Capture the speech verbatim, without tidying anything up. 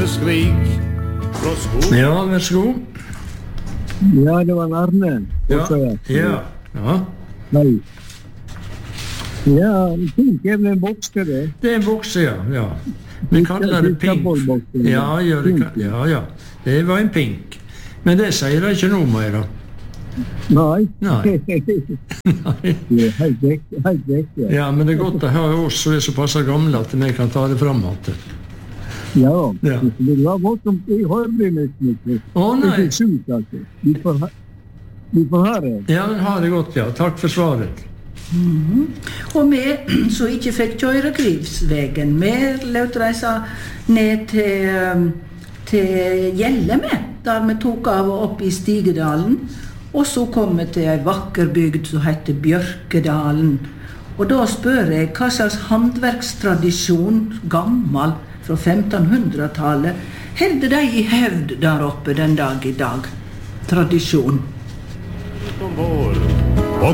skrik fra skog. Ja, vær så god. Ja, det var Arne. Ja, ja, ja. Nei. Ja, pink er vel en bokse, det. Det er en bokse, ja, ja. Vi kaller det pink. Ja, ja, det kan, ja, ja. Det var en pink. Men det sier det ikke noe mer, da. Nei. Nei. Nei. Helt vekk, helt vekk, ja. Ja, men det er godt å ha oss som er såpass gamle at vi kan ta det frem igjen. Ja, Ja. det var voldsomt i hårbrynesen. Å, nei. Det er sjukt, altså. Vi får ha, vi får ha det. Ja, ha det godt, ja. Takk for svaret. Mhm. Og vi som ikke fikk kjøre Grivsvegen, vi løt reise ned til, um, til Gjelle med, der vi tok av og opp i Stigedalen, og så kom vi til en vakker bygd som heter Bjørkedalen. Og da spør jeg, hva slags håndverkstradisjon, gammel, fra femtenhundretallet, helde de i hevd der oppe den dag i dag? Tradisjon.